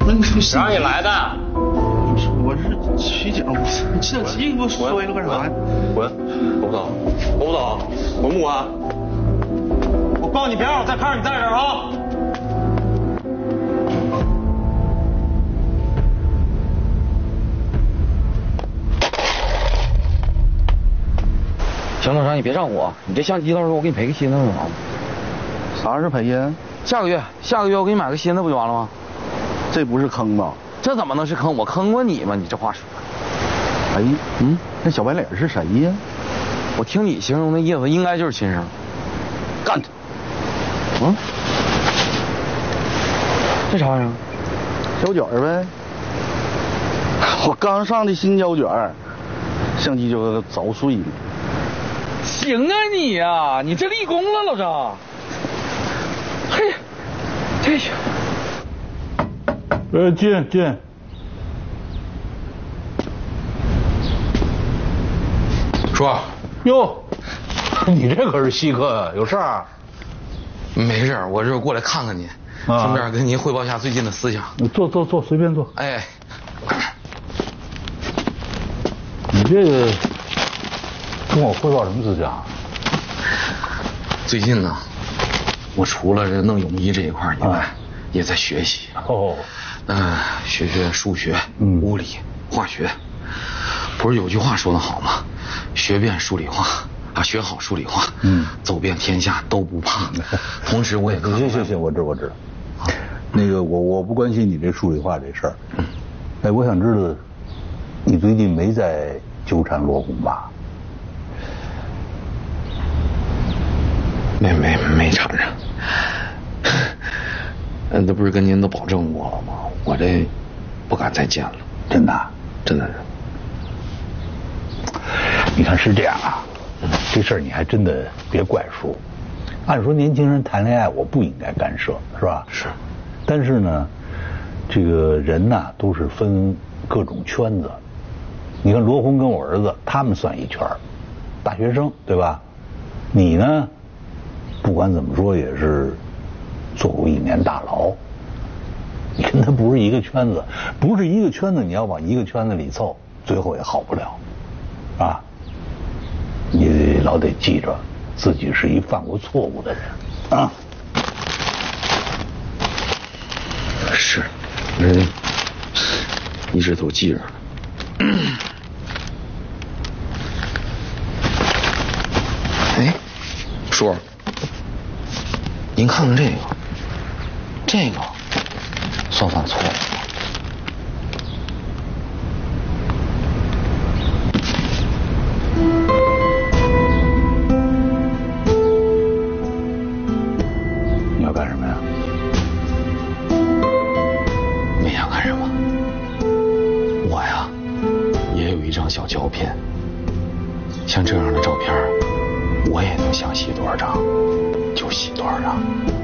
那你让你来的。 我是取景，你这衣服摔了干啥呀？ 滚！我不走，我不走，我木啊！我告诉你，别让我再看着你在这儿啊！ 行了，啥你别照顾我，你这相机到时候我给你赔个新的就完了。 啥是赔呀？ 下个月我给你买个新的不就完了吗？ 这不是坑吧？ 这怎么能是坑？我坑过你吗？你这话说。 哎，那小白脸是谁呀？ 我听你形容的意思，应该就是亲生。干他！这啥玩意儿？ 胶卷呗。我刚上的新胶卷，相机就凿碎了。 行啊你呀，你这立功了，老张。嘿，这行。 进。 说， 哟，你这可是稀客啊，有事儿？ 没事，我这过来看看你，顺便跟您汇报一下最近的思想。 坐，随便坐。 哎， 你这个跟我汇报什么思想？ 最近呢，我除了这弄泳衣这一块以外，也在学习。 哦， 学数学、物理、化学。不是有句话说得好吗？学遍数理化啊，学好数理化，走遍天下都不怕。同时我也行，我知道。那个我不关心你这数理化这事儿。哎，我想知道，你最近没在纠缠罗红吧？ 没缠上。那不是跟您都保证过了吗？我这不敢再见了。 真的？ 真的是。 你看是这样啊，这事儿你还真的别怪叔。按说年轻人谈恋爱我不应该干涉，是吧？ 是。 但是呢，这个人呐都是分各种圈子。你看罗红跟我儿子他们算一圈，大学生对吧？你呢，不管怎么说也是坐过1年大牢。你跟他不是一个圈子，不是一个圈子，你要往一个圈子里凑，最后也好不了。啊，你老得记着，自己是一犯过错误的人啊。 是，一直都记着。哎，叔，您看看这个算犯错误。 干什么呀？ 没想干什么。我呀，也有一张小胶片。像这样的照片，我也能想洗多少张就洗多少张。